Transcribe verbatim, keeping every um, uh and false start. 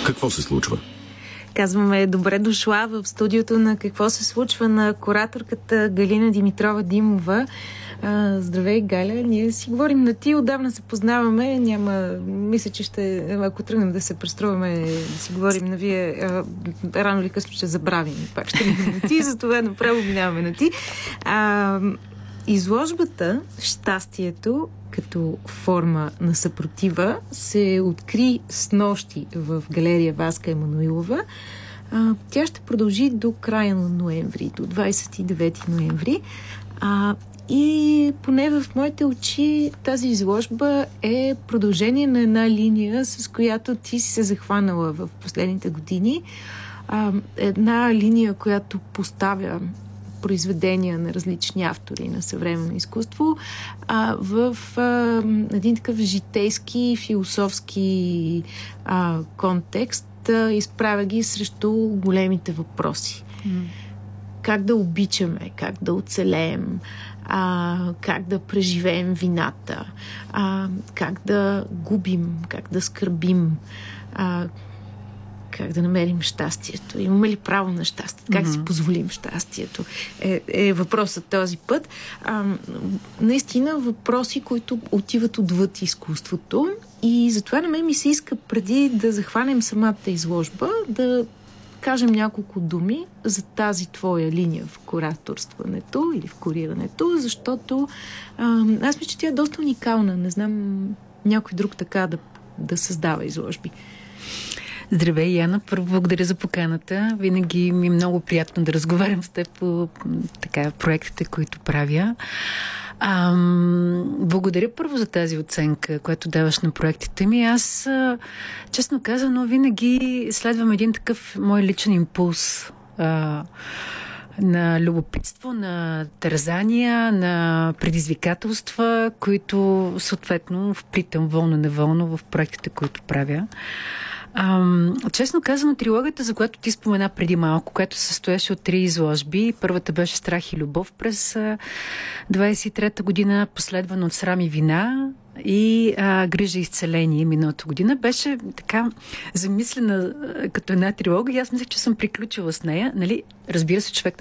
Какво се случва? Казваме добре дошла в студиото на Какво се случва на кураторката Галина Димитрова Димова. А, здравей, Галя. Ние си говорим на ти, отдавна се познаваме. Няма, мисля, че ще, ако тръгнем да се преструваме, да си говорим на вие, а, рано или късно ще забравим. Пак ще минем на ти, затова направо минаваме на ти. А, изложбата "Щастието" като форма на съпротива се откри снощи в галерия Васка Емануилова. А, тя ще продължи до края на ноември, до двадесет и девети ноември. А, и поне в моите очи тази изложба е продължение на една линия, с която ти си се захванала в последните години. А, една линия, която поставя произведения на различни автори на съвременно изкуство а, в а, един такъв житейски, философски а, контекст, а, изправя ги срещу големите въпроси. Mm. Как да обичаме, как да оцелеем, а, как да преживеем вината, а, как да губим, как да скърбим, а, как да намерим щастието. Имаме ли право на щастие? Как mm-hmm. си позволим щастието? Е, е въпросът този път. А, наистина въпроси, които отиват отвъд изкуството, и затова на мен ми се иска, преди да захванем самата изложба, да кажем няколко думи за тази твоя линия в кураторстването или в курирането, защото а, аз мисля, че тя е доста уникална. Не знам някой друг така да, да създава изложби. Здравей, Яна. Първо благодаря за поканата. Винаги ми е много приятно да разговарям с теб по така, проектите, които правя. Ам, благодаря първо за тази оценка, която даваш на проектите ми. Аз, честно казано, винаги следвам един такъв мой личен импулс а, на любопитство, на тързания, на предизвикателства, които съответно вплитам вълно-неволно в проектите, които правя. Ам, честно казано, трилогията, за която ти спомена преди малко, която се състояше от три изложби. Първата беше "Страх и любов" през двадесет и трета година, последвана от "Срам и вина" и а, "Грижа и изцеление" миналата година. Беше така замислена а, като една трилога и аз мислех, че съм приключила с нея. Нали? Разбира се, човек